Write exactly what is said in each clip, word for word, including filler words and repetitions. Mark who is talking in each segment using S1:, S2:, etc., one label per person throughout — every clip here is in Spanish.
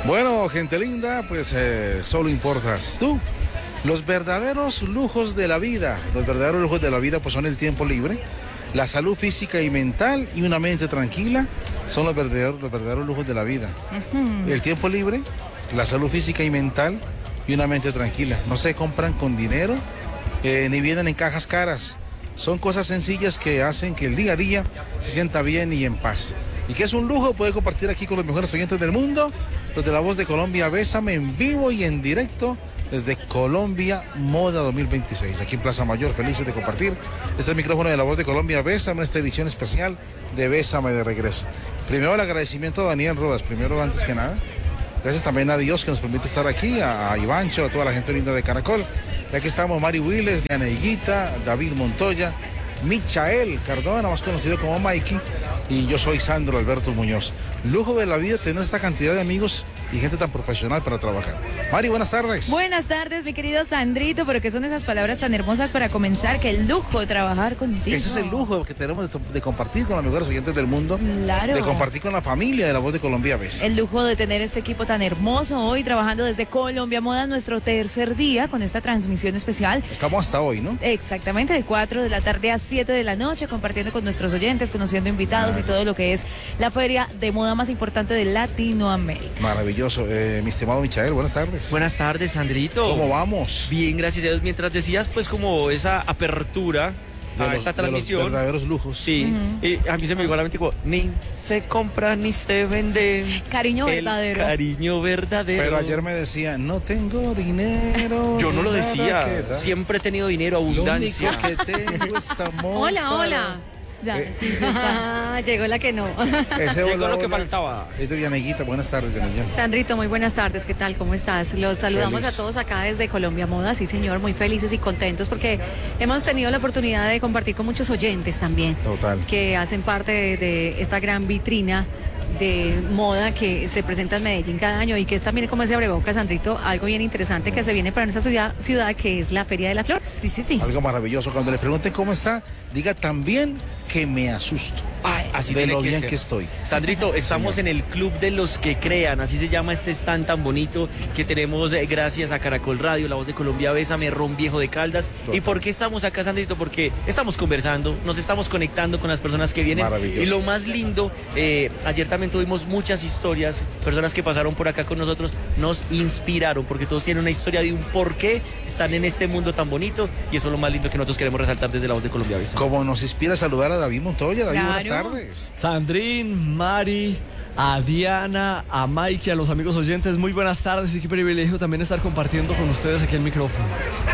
S1: Bueno, gente linda, pues eh, solo importas tú. Los verdaderos lujos de la vida, los verdaderos lujos de la vida pues son el tiempo libre, la salud física y mental y una mente tranquila son los verdaderos, los verdaderos lujos de la vida. Uh-huh. El tiempo libre, la salud física y mental y una mente tranquila. No se compran con dinero eh, ni vienen en cajas caras. Son cosas sencillas que hacen que el día a día se sienta bien y en paz. Y que es un lujo poder compartir aquí con los mejores oyentes del mundo, los de La Voz de Colombia, Bésame, en vivo y en directo desde Colombia Moda dos mil veintiséis, aquí en Plaza Mayor, felices de compartir este micrófono de La Voz de Colombia, Bésame, en esta edición especial de Bésame de regreso. Primero el agradecimiento a Daniel Rodas, primero antes que nada. Gracias también a Dios que nos permite estar aquí, a, a Ivancho, a toda la gente linda de Caracol. Y aquí estamos Mari Willes, Diana Higuita, David Montoya, Michael Cardona, más conocido como Mikey, y yo soy Sandro Alberto Muñoz. Lujo de la vida tener esta cantidad de amigos y gente tan profesional para trabajar. Mari, buenas tardes.
S2: Buenas tardes, mi querido Sandrito, pero que son esas palabras tan hermosas para comenzar, que el lujo de trabajar contigo.
S1: Ese es el lujo que tenemos de, de compartir con los mejores oyentes del mundo.
S2: Claro.
S1: De compartir con la familia de La Voz de Colombia Bésame.
S2: El lujo de tener este equipo tan hermoso hoy trabajando desde Colombia Moda, nuestro tercer día con esta transmisión especial.
S1: Estamos hasta hoy, ¿no?
S2: Exactamente, de cuatro de la tarde a siete de la noche, compartiendo con nuestros oyentes, conociendo invitados claro. y todo lo que es la feria de moda más importante de Latinoamérica.
S1: Maravilloso. Eh, mi estimado Michael, buenas tardes.
S3: Buenas tardes, Sandrito.
S1: ¿Cómo vamos?
S3: Bien, gracias a Dios. Mientras decías, pues, como esa apertura
S1: de
S3: a
S1: los,
S3: esta transmisión.
S1: De los verdaderos lujos.
S3: Sí. Uh-huh. Y a mí se me llegó a la mente como, ni se compra ni se vende.
S2: Cariño verdadero.
S3: Cariño verdadero.
S1: Pero ayer me decía, no tengo dinero.
S3: Yo no lo decía. Siempre he tenido dinero, abundancia.
S1: Lo único que tengo es amor.
S2: Hola,
S1: para...
S2: hola. Ya,
S1: eh,
S2: sí, ya llegó la que no.
S1: Ese
S3: llegó lo que faltaba.
S1: Es de Dianeguita, buenas tardes, Dianella.
S4: Sandrito, muy buenas tardes, ¿qué tal? ¿Cómo estás? Los saludamos
S1: Feliz.
S4: a todos acá desde Colombia Moda, sí señor, muy felices y contentos porque hemos tenido la oportunidad de compartir con muchos oyentes también.
S1: Total.
S4: Que hacen parte de, de esta gran vitrina de moda que se presenta en Medellín cada año y que es también, como se abrebocas, Sandrito, algo bien interesante que se viene para nuestra ciudad, ciudad que es la Feria de las Flores.
S2: Sí, sí, sí.
S1: Algo maravilloso. Cuando le pregunten cómo está, diga también que me asusto.
S3: Ay, así
S1: de
S3: tiene
S1: lo
S3: que
S1: bien
S3: ser.
S1: que estoy.
S3: Sandrito, estamos en el Club de los que crean, así se llama este stand tan bonito que tenemos eh, gracias a Caracol Radio, La Voz de Colombia, Bésame, Ron Viejo de Caldas. Total. ¿Y por qué estamos acá, Sandrito? Porque estamos conversando, nos estamos conectando con las personas que vienen.
S1: Maravilloso.
S3: Y lo más lindo, eh, ayer también tuvimos muchas historias, personas que pasaron por acá con nosotros, nos inspiraron, porque todos tienen una historia de un por qué están en este mundo tan bonito, y eso es lo más lindo que nosotros queremos resaltar desde La Voz de Colombia, Bésame.
S1: Como nos inspira saludar a David Montoya. David,
S2: Claro.
S1: buenas tardes.
S5: Sandrín, Mari, a Diana, a Mikey, a los amigos oyentes, muy buenas tardes y qué privilegio también estar compartiendo con ustedes aquí el micrófono.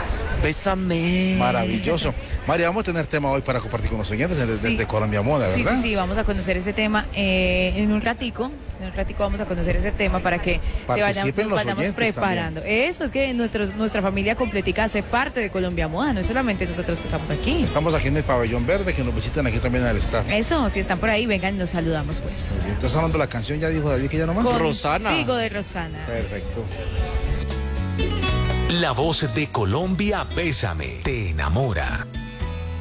S3: Bésame.
S1: Maravilloso. María, vamos a tener tema hoy para compartir con los oyentes desde,
S2: Sí.
S1: desde Colombia Moda, ¿verdad?
S2: Sí, sí, sí, vamos a conocer ese tema eh, en un ratico. En un ratico vamos a conocer ese tema para que se vayan, nos
S1: los
S2: vayamos
S1: oyentes
S2: preparando.
S1: también.
S2: Eso es que nuestros, nuestra familia completica hace parte de Colombia Moda, no es solamente nosotros que estamos aquí.
S1: Estamos aquí en el Pabellón Verde, que nos visitan aquí también al staff.
S2: Eso, si están por ahí, vengan y nos saludamos pues.
S1: Muy bien. ¿Estás hablando de la canción? Ya dijo David que ya no más.
S2: Con
S3: Rosana.
S2: Digo de Rosana.
S1: Perfecto.
S6: La Voz de Colombia, Bésame, te enamora.